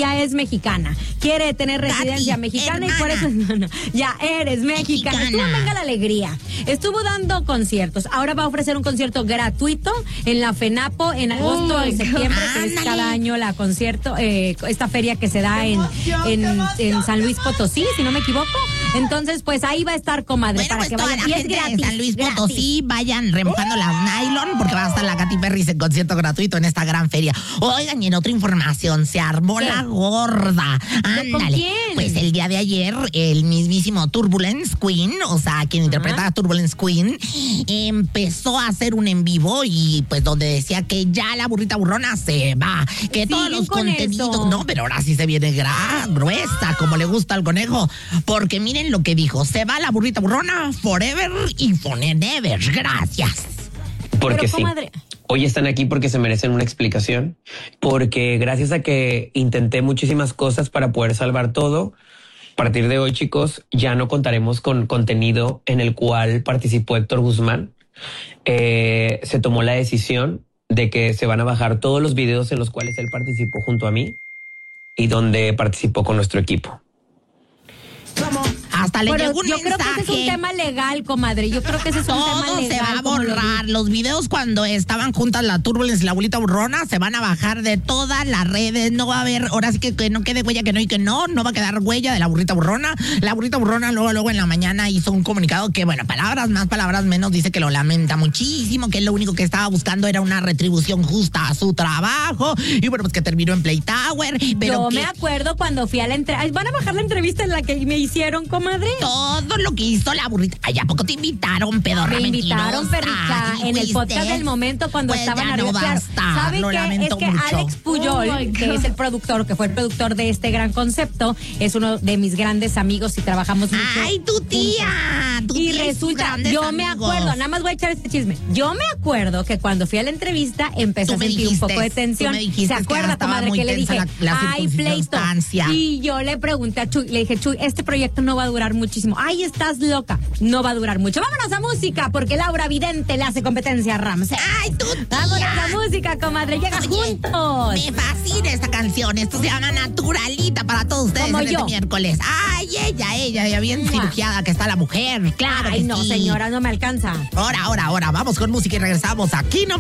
ya es mexicana. Quiere tener residencia mexicana y por eso ya eres mexicana. Estuvo en Venga la Alegría. Estuvo dando conciertos. Ahora va a ofrecer un concierto gratuito en la FENAPO en agosto o septiembre, que es cada año la concierto, esta feria que se da en San Luis Potosí, si no me equivoco. Entonces, pues ahí va a estar, comadre, bueno, para pues que toda vayan. la gente de San Luis Potosí vayan remojando las nylon, porque va a estar la Katy Perry en concierto gratuito en esta gran feria. Oigan, y en otra información, se armó la gorda. Ándale. ¿Con quién? Pues el día de ayer, el mismísimo Turbulence Queen, o sea, quien interpreta a Turbulence Queen, empezó a hacer un en vivo y pues donde decía que ya la burrita burrona se va, que todos los contenidos, eso. no, pero ahora sí se viene gruesa, como le gusta al conejo, porque miren lo que dijo: se va la burrita burrona forever y forever. Gracias. Porque pero, sí. comadre, Hoy están aquí porque se merecen una explicación, porque gracias a que intenté muchísimas cosas para poder salvar todo, a partir de hoy, chicos, ya no contaremos con contenido en el cual participó Héctor Guzmán. Se tomó la decisión de que se van a bajar todos los videos en los cuales él participó junto a mí y donde participó con nuestro equipo. Hasta le llegó un yo mensaje. creo que ese es un tema legal, comadre. Yo creo que ese es un tema Todo legal. se va a borrar. Los videos cuando estaban juntas la Turbulence y la abuelita burrona se van a bajar de todas las redes. No va a haber, ahora sí que no quede huella que no y que no va a quedar huella de la burrita burrona. La burrita burrona luego en la mañana hizo un comunicado que, bueno, palabras más, palabras menos, dice que lo lamenta muchísimo, que lo único que estaba buscando era una retribución justa a su trabajo. Y bueno, pues que terminó en Play Tower. Pero yo me acuerdo cuando fui a la entrevista. ¿Van a bajar la entrevista en la que me hicieron, comadre? todo lo que hizo la burrita. Ay, ¿a poco te invitaron, pedorra Me invitaron, mentirosa? perrita, en el podcast del momento cuando pues estaban ya arriba. no Claro, basta, ¿sabe lo qué? lamento Es que mucho. Alex Puyol, que es el productor, que fue el productor de este gran concepto, es uno de mis grandes amigos y trabajamos mucho. Ay, tu tía. Tu Y tía y sus resulta, grandes yo me amigos. acuerdo, nada más voy a echar este chisme. Yo me acuerdo que cuando fui a la entrevista empecé Tú a me sentir un dijiste, poco de tensión. tú me dijiste ¿Se que acuerda, estaba comadre, muy que le tensa dije? la Ay, pleito. circunstancia. Y yo le pregunté a Chuy, le dije, Chuy, este proyecto no va a durar muchísimo. Ay, estás loca. No va a durar mucho. Vámonos a música, porque Laura Vidente le hace competencia a Ramsey. Ay, tu tía. Vámonos a música, comadre. Llega Oye, juntos. Me fascina esta canción. Esto se llama Naturalita para todos ustedes Como en este yo. miércoles. Ay, ella, ya bien Mua. cirugiada que está la mujer. Claro Ay, que no, sí. señora, no me alcanza. Ahora. Vamos con música y regresamos. Aquí no